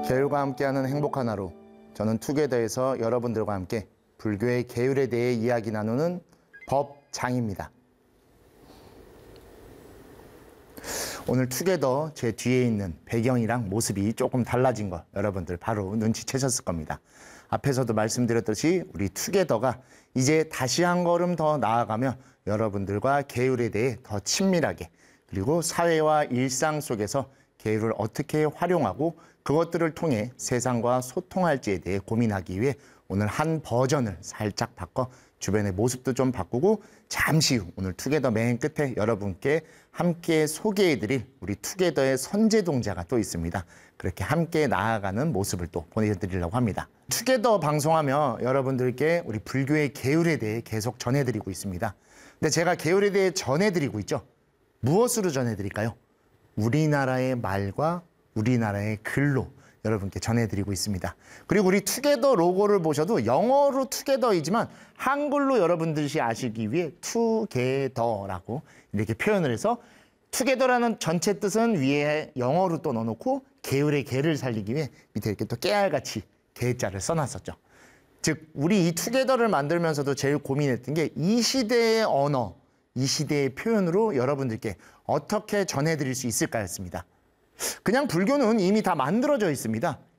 계율과 함께하는 행복한 하루. 저는 투게더에서 여러분들과 함께 불교의 계율에 대해 이야기 나누는 법장입니다. 오늘 투게더 제 뒤에 있는 배경이랑 모습이 조금 달라진 거 여러분들 바로 눈치채셨을 겁니다. 앞에서도 말씀드렸듯이 우리 투게더가 이제 다시 한 걸음 더 나아가며 여러분들과 계율에 대해 더 친밀하게, 그리고 사회와 일상 속에서 계율을 어떻게 활용하고 그것들을 통해 세상과 소통할지에 대해 고민하기 위해 오늘 한 버전을 살짝 바꿔 주변의 모습도 좀 바꾸고, 잠시 후 오늘 투게더 맨 끝에 여러분께 함께 소개해드릴 우리 투게더의 선제동자가 또 있습니다. 그렇게 함께 나아가는 모습을 또 보내드리려고 합니다. 투게더 방송하며 여러분들께 우리 불교의 계율에 대해 계속 전해드리고 있습니다. 근데 제가 계율에 대해 전해드리고 있죠. 무엇으로 전해드릴까요? 우리나라의 말과 우리나라의 글로 여러분께 전해드리고 있습니다. 그리고 우리 투게더 로고를 보셔도 영어로 투게더이지만 한글로 여러분들이 아시기 위해 투게더라고 이렇게 표현을 해서, 투게더라는 전체 뜻은 위에 영어로 또 넣어놓고 계율의 계를 살리기 위해 밑에 이렇게 또 깨알같이 계자를 써놨었죠. 즉 우리 이 투게더를 만들면서도 제일 고민했던 게 이 시대의 언어, 이 시대의 표현으로 여러분들께 어떻게 전해드릴 수 있을까였습니다. 그냥 불교는 이미 다 만들어져 있습니다.